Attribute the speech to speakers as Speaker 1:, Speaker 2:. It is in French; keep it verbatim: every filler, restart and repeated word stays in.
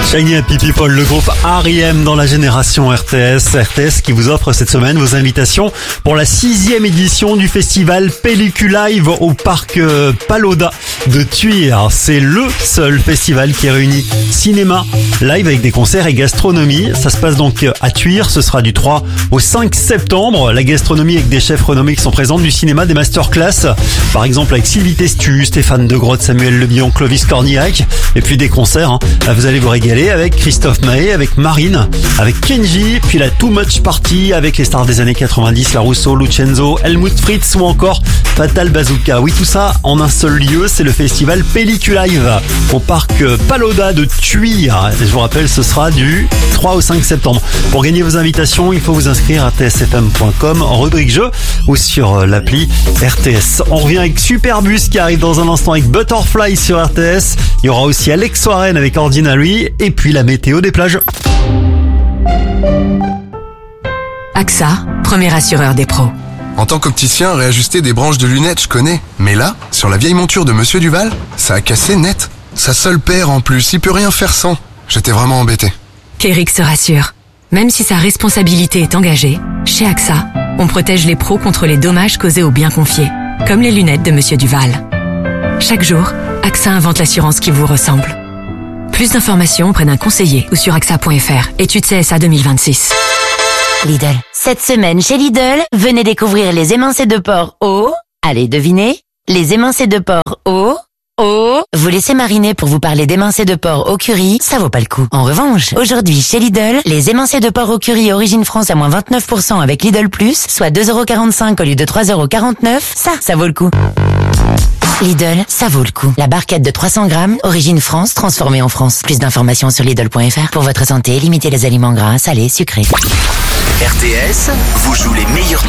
Speaker 1: Shiny Happy People, le groupe R E M dans la génération R T S. R T S qui vous offre cette semaine vos invitations pour la sixième édition du festival Pelliculive au parc Palau-Da de Thuir. C'est le seul festival qui réunit cinéma, live avec des concerts et gastronomie. Ça se passe donc à Thuir. Ce sera du trois au cinq septembre. La gastronomie avec des chefs renommés qui sont présents, du cinéma, des masterclass. Par exemple avec Sylvie Testu, Stéphane De Groot, Samuel Le Bihan, Clovis Cornillac. Et puis des concerts, hein. Vous allez vous régaler avec Christophe Maé, avec Marine, avec Kenji, puis la Too Much Party avec les stars des années quatre-vingt-dix, La Rousseau, Lucenzo, Helmut Fritz ou encore Fatal Bazooka. Oui, tout ça en un seul lieu, c'est le festival Pelliculive au parc Palau-Da de Thuir. Et je vous rappelle, ce sera du trois au cinq septembre. Pour gagner vos invitations, il faut vous inscrire à r t s f m point com en rubrique jeu ou sur l'appli R T S. On revient avec Superbus qui arrive dans un instant avec Butterfly sur R T S. Il y aura aussi Alex Warren avec Ordinary et puis la météo des plages.
Speaker 2: A X A, premier assureur des pros.
Speaker 3: En tant qu'opticien, réajuster des branches de lunettes, je connais. Mais là, sur la vieille monture de Monsieur Duval, ça a cassé net. Sa seule paire en plus, il peut rien faire sans. J'étais vraiment embêté.
Speaker 2: Qu'Eric se rassure. Même si sa responsabilité est engagée, chez A X A, on protège les pros contre les dommages causés aux biens confiés, comme les lunettes de Monsieur Duval. Chaque jour, A X A invente l'assurance qui vous ressemble. Plus d'informations auprès d'un conseiller ou sur A X A point F R. Étude C S A deux mille vingt-six.
Speaker 4: Lidl. Cette semaine chez Lidl, venez découvrir les émincés de porc au... Allez, devinez. Les émincés de porc au... Au... Vous laissez mariner pour vous parler d'émincés de porc au curry, ça vaut pas le coup. En revanche, aujourd'hui chez Lidl, les émincés de porc au curry Origine France à moins vingt-neuf pour cent avec Lidl Plus, soit deux euros quarante-cinq au lieu de trois euros quarante-neuf, ça, ça vaut le coup. Lidl, ça vaut le coup. La barquette de trois cents grammes, Origine France, transformée en France. Plus d'informations sur Lidl point F R. Pour votre santé, limitez les aliments gras, salés, sucrés.
Speaker 5: R T S vous joue les meilleurs